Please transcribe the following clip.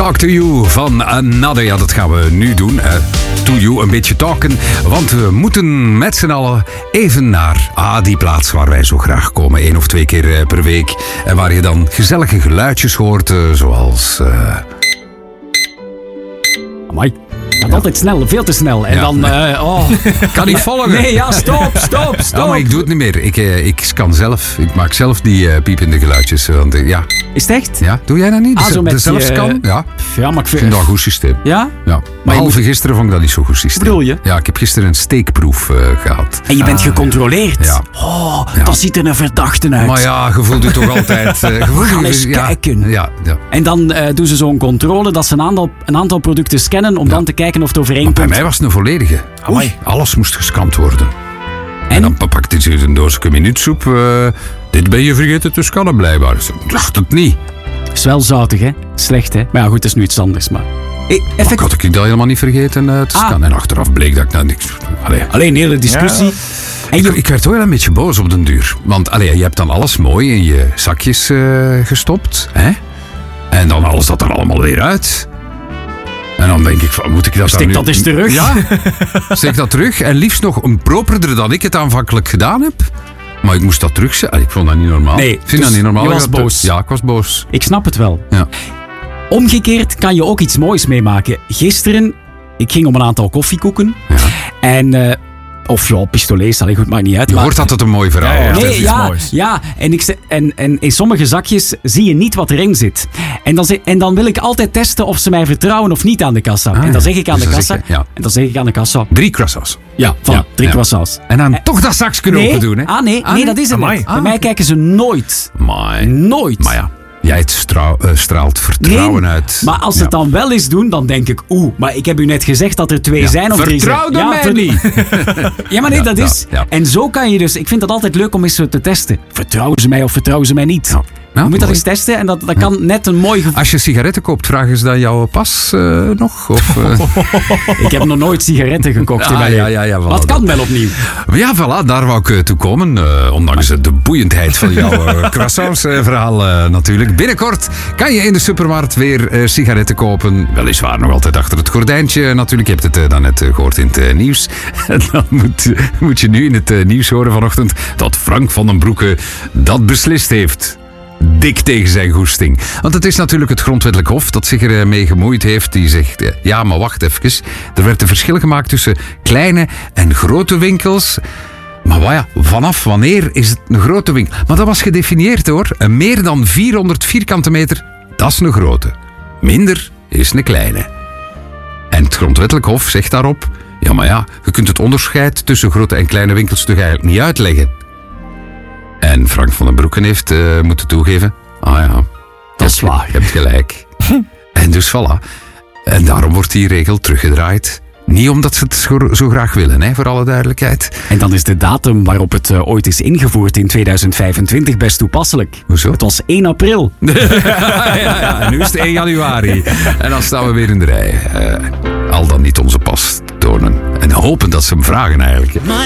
Talk to You van Another. Ja, dat gaan we nu doen. To You, een beetje talken. Want we moeten met z'n allen even naar die plaats waar wij zo graag komen. 1 of 2 keer per week. En waar je dan gezellige geluidjes hoort, zoals... Amai. Gaat altijd snel, veel te snel. En dan... Kan niet volgen. Nee, ja, stop. Ja, maar ik doe het niet meer. Ik maak zelf die piepende geluidjes. Want, Is het echt? Ja, doe jij dat niet? Zo met de zelfscan? Ja. Ja, maar Ik vind dat een goed systeem. Ja? Ja. Behalve gisteren vond ik dat niet zo goed systeem. Bedoel je? Ja, ik heb gisteren een steekproef gehad. En je bent gecontroleerd? Ja. Dat ziet er een verdachte uit. Maar ja, je voelt je toch altijd... We gaan eens kijken. Ja. En dan doen ze zo'n controle dat ze een aantal producten scannen om dan te kijken of het overeenkomt. Maar bij mij was het een volledige. Oei. Alles moest gescand worden. En dan pakte ze een doosje minuutsoep. Dit ben je vergeten te scannen blijkbaar. Ik dacht het niet. Is wel zoutig, hè? Slecht, hè? Maar ja, goed, het is nu iets anders. Maar... Ik had dat helemaal niet vergeten te scannen. En achteraf bleek dat ik nou niks... Alleen een hele discussie. Ja. En ik werd wel een beetje boos op den duur. Want je hebt dan alles mooi in je zakjes gestopt. Hè? En dan alles dat er allemaal weer uit. En dan denk ik van, moet ik dat Steek dat eens terug. Ja, steek dat terug. En liefst nog een properder dan ik het aanvankelijk gedaan heb. Maar ik moest dat terugzetten. Ik vond dat niet normaal. Nee, ik vind dat niet normaal. Je was boos. Ja, ik was boos. Ik snap het wel. Ja. Omgekeerd kan je ook iets moois meemaken. Gisteren, ik ging om een aantal koffiekoeken. Ja. En... pistolets, goed, maakt niet uit. Je hoort dat het een mooi verhaal is. Nee, ja. En in sommige zakjes zie je niet wat erin zit. En dan wil ik altijd testen of ze mij vertrouwen of niet aan de kassa. En dan zeg ik aan de kassa... 3 croissants. Ja, 3 croissants. En dan toch dat zakje open doen, hè? Nee, dat is het niet. Bij mij kijken ze nooit. Nooit. Maar ja. Jij straalt vertrouwen uit. Maar als ze het dan wel eens doen, dan denk ik... maar ik heb u net gezegd dat er 2 zijn of 3 zijn. Vertrouw mij niet. Ja, maar nee, dat is... Ja. En zo kan je dus... Ik vind dat altijd leuk om eens te testen. Vertrouwen ze mij of vertrouwen ze mij niet? Je moet dat eens testen en dat kan net een mooi gevoel... Als je sigaretten koopt, vragen ze dan jouw pas nog? Of, Ik heb nog nooit sigaretten gekocht in mijn leven. Ja, Wat kan wel opnieuw? Ja, voilà, daar wou ik toe komen. Ondanks de boeiendheid van jouw croissants-verhaal natuurlijk. Binnenkort kan je in de supermarkt weer sigaretten kopen. Weliswaar nog altijd achter het gordijntje natuurlijk. Je hebt het daarnet gehoord in het nieuws. En dan moet je nu in het nieuws horen vanochtend dat Frank van den Broeke dat beslist heeft. Dik tegen zijn goesting. Want het is natuurlijk het Grondwettelijk Hof dat zich ermee gemoeid heeft. Die zegt, ja, maar wacht even. Er werd een verschil gemaakt tussen kleine en grote winkels. Maar vanaf wanneer is het een grote winkel? Maar dat was gedefinieerd hoor. Meer dan 400 vierkante meter, dat is een grote. Minder is een kleine. En het Grondwettelijk Hof zegt daarop... je kunt het onderscheid tussen grote en kleine winkels toch eigenlijk niet uitleggen. En Frank van den Broeke heeft moeten toegeven... dat is waar. Je hebt gelijk. En dus voilà. En daarom wordt die regel teruggedraaid. Niet omdat ze het zo graag willen, hè, voor alle duidelijkheid. En dan is de datum waarop het ooit is ingevoerd in 2025 best toepasselijk. Hoezo? Het was 1 april. En nu is het 1 januari. En dan staan we weer in de rij. Al dan niet onze pas tonen. En hopen dat ze hem vragen eigenlijk.